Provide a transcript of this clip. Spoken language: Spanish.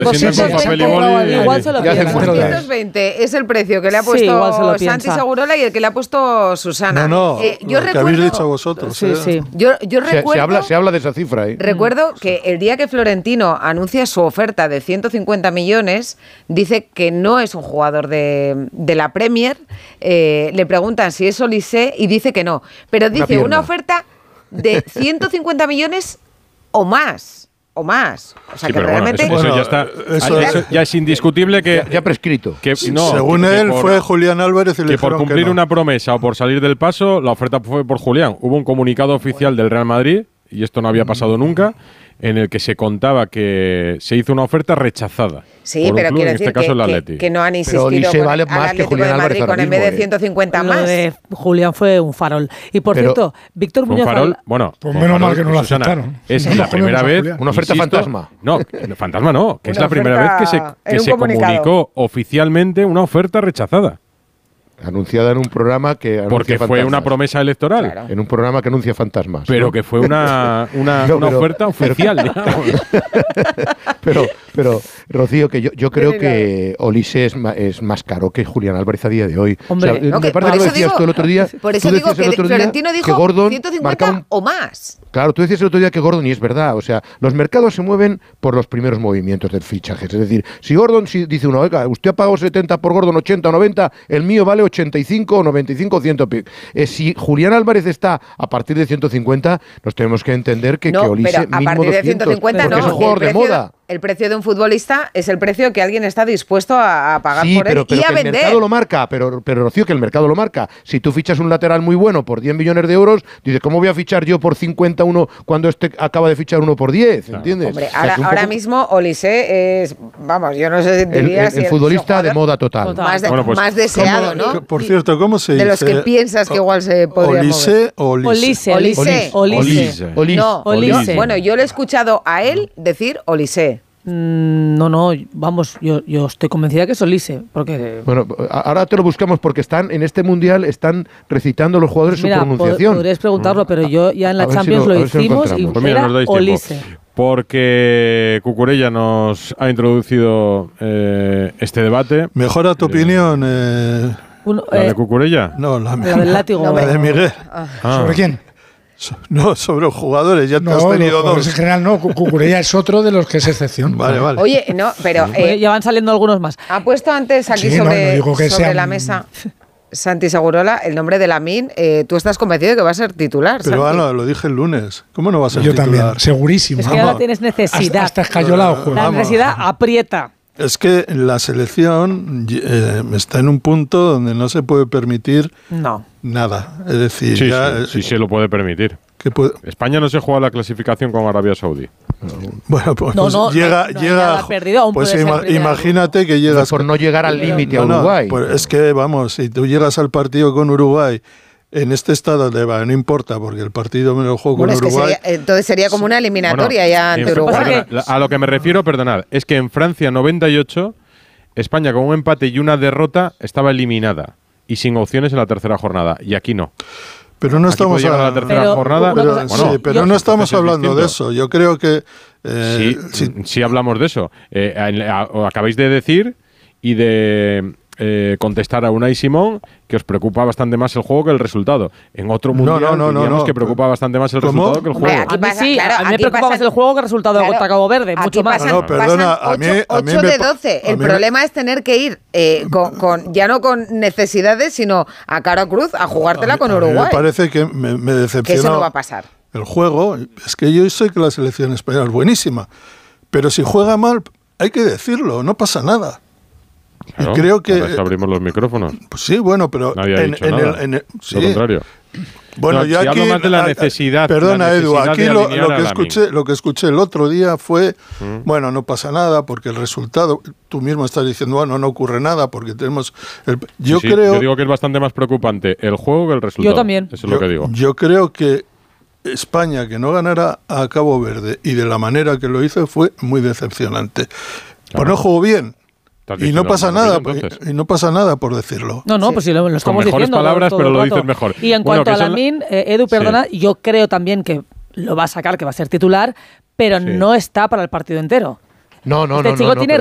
Igual se lo piensa. 220 es el precio que le ha puesto Santi Segurola y el que le ha puesto Susana. Yo recuerdo, que habéis dicho vosotros. Yo recuerdo, se habla de esa cifra. Recuerdo que el día que Florentino anuncia su oferta de 150 millones, dice que no es un jugador de la Premier. Le preguntan si es Olise y dice que no. Pero dice una oferta de 150 millones o más. O sea, que realmente... Eso ya está. Eso ya es indiscutible que... Ya prescrito. Según él, fue Julián Álvarez y le dijeron que por cumplir una promesa o por salir del paso, la oferta fue por Julián. Hubo un comunicado oficial del Real Madrid, y esto no había pasado nunca, en el que se contaba que se hizo una oferta rechazada. Sí, pero quiero decir que no han insistido vale al Atlético de Madrid con en vez de 150 más. Lo de Julián fue un farol. Y por cierto, Víctor Muñoz... farol, bueno, pues menos mal que no lo aceptaron. Es la primera vez... Una oferta fantasma. No, fantasma no, que es la primera vez que se comunicó oficialmente una oferta rechazada. Anunciada en un programa que anuncia porque fue fantasmas. una promesa electoral. Claro. En un programa que anuncia fantasmas. Pero ¿no? Que fue una oferta oficial. Pero Rocío, que yo creo que Olise es más caro que Julián Álvarez a día de hoy. Hombre, me parece que lo decías tú el otro día. Por eso digo que Florentino dijo 150 o más. Claro, tú decías el otro día que Gordon, y es verdad, o sea, los mercados se mueven por los primeros movimientos del fichaje. Es decir, si Gordon dice uno, oiga, usted ha pagado 70 por Gordon, 80 o 90, el mío vale 85 o 95 o 100. Si Julián Álvarez está a partir de 150, nos tenemos que entender que Olise pero a partir de 150 no, es un jugador de moda. El precio de un futbolista es el precio que alguien está dispuesto a pagar por él y a vender. El mercado lo marca, pero Rocío, que el mercado lo marca. Si tú fichas un lateral muy bueno por 10 millones de euros, dices, ¿cómo voy a fichar yo por 51 cuando este acaba de fichar uno por 10? ¿Entiendes? Hombre, ahora mismo Olise es, vamos, yo no sé si diría el futbolista de moda total. Más deseado, ¿no? Por cierto, ¿cómo se dice? De los que piensas que igual se podría mover. Olise. No, Olise. Bueno, yo le he escuchado a él decir Olise. No, vamos, yo estoy convencida que es Olise, porque... Bueno, ahora te lo buscamos porque en este Mundial están recitando los jugadores su pronunciación. Podrías preguntarlo, pero yo ya en la Champions lo hicimos y era Olise. Porque Cucurella nos ha introducido este debate. ¿Mejora tu opinión? ¿La de Cucurella? No, la del látigo. La de Miguel. ¿Sobre quién? No, sobre los jugadores, ya te has tenido dos. En general no, Cucurella es otro de los que es excepción. Vale. Oye, no, pero... ya van saliendo algunos más. Ha puesto antes aquí sobre la mesa Santi Segurola el nombre de Lamine. Tú estás convencido de que va a ser titular, pero Santi. lo dije el lunes. ¿Cómo no va a ser Yo titular? También, segurísimo. Es que ahora tienes necesidad. Hasta escayolado. La necesidad aprieta. Es que la selección está en un punto donde no se puede permitir nada. Es decir, sí se lo puede permitir. España no se juega la clasificación con Arabia Saudí. Bueno, pues llega perdido, aún pues imagínate que llegas por no llegar al límite a Uruguay. Pues es que vamos, si tú llegas al partido con Uruguay en este estado no importa, porque el partido me lo juego con Uruguay. Entonces sería como una eliminatoria ya ante Uruguay. A lo que me refiero, perdonad, es que en Francia 98, España con un empate y una derrota estaba eliminada y sin opciones en la tercera jornada, y aquí no. Pero no estamos hablando de la tercera jornada. Pero no estamos hablando de eso. Yo creo que sí hablamos de eso. Acabáis de decir y de contestar a Unai Simón que os preocupa bastante más el juego que el resultado. En otro mundial diríamos que preocupa bastante más el resultado que el juego. A mí me preocupa más el juego que el resultado de contra Cabo Verde, mucho más. Perdona, a mí 8 de 12. El problema es tener que ir ya no con necesidades, sino a cara cruz a jugártela con Uruguay. Me parece que me decepciona. Que eso no va a pasar. El juego, es que yo sé que la selección española es buenísima, pero si juega mal, hay que decirlo, no pasa nada. Claro, y creo que abrimos los micrófonos. Pues sí, bueno, pero nadie ha dicho nada. Lo contrario. Bueno, yo si aquí hablo más de la necesidad. Perdona, Edu, aquí lo que escuché el otro día fue, bueno, no pasa nada porque el resultado, tú mismo estás diciendo, bueno, no ocurre nada porque tenemos yo digo que es bastante más preocupante el juego que el resultado. Yo también. Eso es lo que digo. Yo creo que España, que no ganara a Cabo Verde y de la manera que lo hizo, fue muy decepcionante. Pues no jugó bien. Y no pasa nada por decirlo. No, pues si lo estamos diciendo. Con mejores palabras, pero lo dices mejor. Y en cuanto a Lamine, Edu, perdona, yo creo también que lo va a sacar, que va a ser titular, pero no está para el partido entero. No, Este chico tiene